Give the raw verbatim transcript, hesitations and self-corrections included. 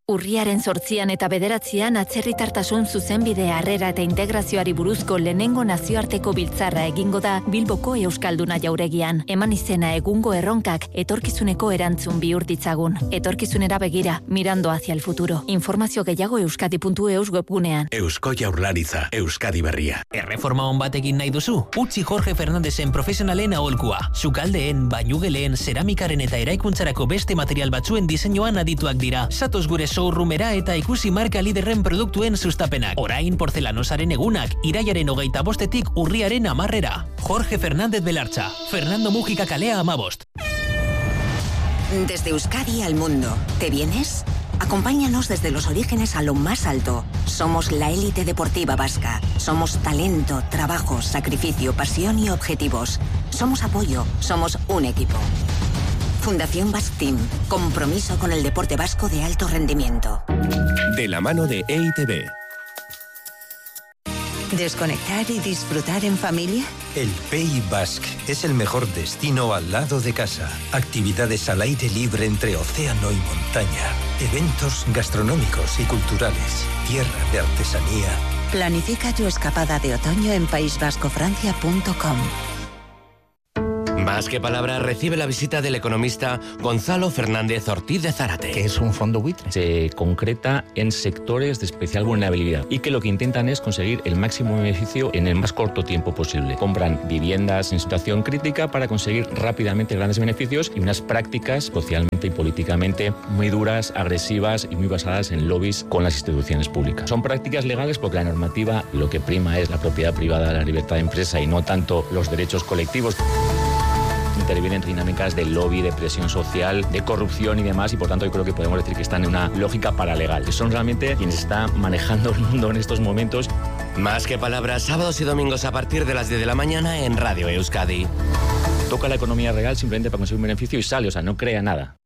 Urriaren zortzian eta bederatzian atzerritartasun zuzenbide harrera eta integrazioari buruzko lehenengo nazioarteko biltzarra egingo da Bilboko Euskalduna jauregian. Eman izena egungo erronkak etorkizuneko erantzun bihur ditzagun. Etorkizunera begira, mirando hacia el futuro. Informazio gehiago euskadi puntu eus webgunean. Eusko Jaurlaritza, Euskadi berria. Erreforma hon batekin nahi duzu? Utzi Jorge Fernandezen profesionalen aholkua. Sukaldeen, bainugeleen, zeramikaren eta eraikuntzarako beste material batzuen diseinuan adituak dira. Satoz gure showroomera eta ikusi marka liderren produktuen sustapenak. Orain portelanosaren egunak, iraiaren hogeita bostetik urriaren amarrera. Jorge Fernández Belartza, Fernando Mújica kalea amabost. Desde Euskadi al mundo. ¿Te vienes? Acompáñanos desde los orígenes a lo más alto. Somos la élite deportiva vasca. Somos talento, trabajo, sacrificio, pasión y objetivos. Somos apoyo. Somos un equipo. Fundación Basque Team. Compromiso con el deporte vasco de alto rendimiento. De la mano de E I T B. ¿Desconectar y disfrutar en familia? El Pays Basque es el mejor destino al lado de casa. Actividades al aire libre entre océano y montaña. Eventos gastronómicos y culturales. Tierra de artesanía. Planifica tu escapada de otoño en país vasco francia punto com. Más que palabras, recibe la visita del economista Gonzalo Fernández Ortiz de Zárate. ¿Qué es un fondo buitre? Se concreta en sectores de especial vulnerabilidad y que lo que intentan es conseguir el máximo beneficio en el más corto tiempo posible. Compran viviendas en situación crítica para conseguir rápidamente grandes beneficios y unas prácticas socialmente y políticamente muy duras, agresivas y muy basadas en lobbies con las instituciones públicas. Son prácticas legales porque la normativa lo que prima es la propiedad privada, la libertad de empresa y no tanto los derechos colectivos. Intervienen dinámicas de lobby, de presión social, de corrupción y demás, y por tanto yo creo que podemos decir que están en una lógica paralegal. Son realmente quienes están manejando el mundo en estos momentos. Más que palabras, sábados y domingos a partir de las diez de la mañana en Radio Euskadi. Toca la economía real simplemente para conseguir un beneficio y sale, o sea, no crea nada.